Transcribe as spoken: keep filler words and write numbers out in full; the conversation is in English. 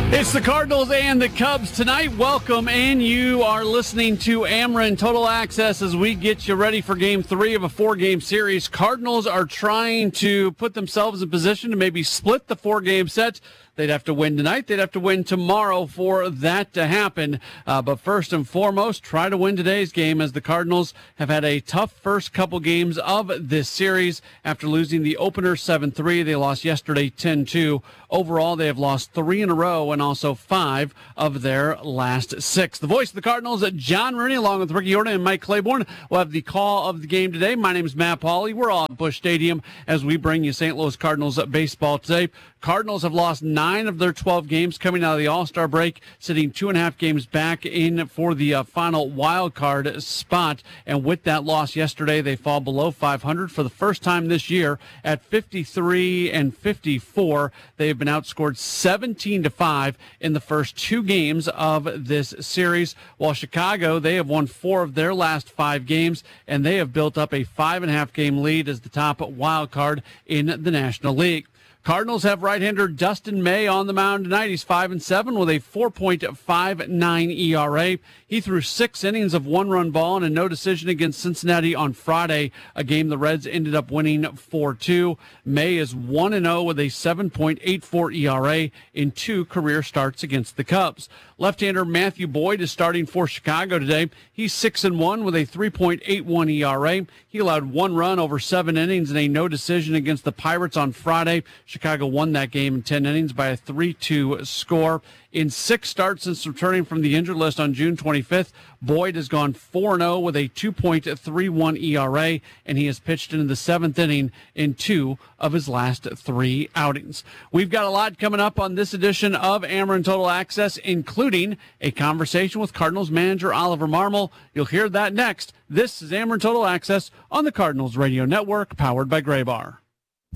It's the Cardinals and the Cubs tonight. Welcome, and you are listening to Ameren Total Access as we get you ready for game three of a four-game series. Cardinals are trying to put themselves in position to maybe split the four-game set. They'd have to win tonight. They'd have to win tomorrow for that to happen. Uh, but first and foremost, try to win today's game, as the Cardinals have had a tough first couple games of this series. After losing the opener seven three, they lost yesterday ten two. Overall, they have lost three in a row and also five of their last six. The voice of the Cardinals, John Rooney, along with Ricky Horton and Mike Claiborne, will have the call of the game today. My name is Matt Pauley. We're all at Busch Stadium as we bring you Saint Louis Cardinals baseball today. Cardinals have lost nine of their twelve games coming out of the All-Star break, sitting two and a half games back in for the uh, final wild card spot. And with that loss yesterday, they fall below five hundred for the first time this year at fifty-three and fifty-four. They have been outscored seventeen to five in the first two games of this series. While Chicago, they have won four of their last five games, and they have built up a five and a half game lead as the top wild card in the National League. Cardinals have right-hander Dustin May on the mound tonight. He's five and seven with a four point five nine E R A. He threw six innings of one-run ball and a no decision against Cincinnati on Friday, a game the Reds ended up winning four two. May is one and oh with a seven point eight four E R A in two career starts against the Cubs. Left-hander Matthew Boyd is starting for Chicago today. He's six and one with a three point eight one E R A. He allowed one run over seven innings and a no decision against the Pirates on Friday. Chicago won that game in ten innings by a three two score. In six starts since returning from the injured list on June twenty-fifth, Boyd has gone four and oh with a two point three one E R A, and he has pitched into the seventh inning in two of his last three outings. We've got a lot coming up on this edition of Ameren Total Access, including a conversation with Cardinals manager Oliver Marmol. You'll hear that next. This is Ameren Total Access on the Cardinals Radio Network, powered by Graybar.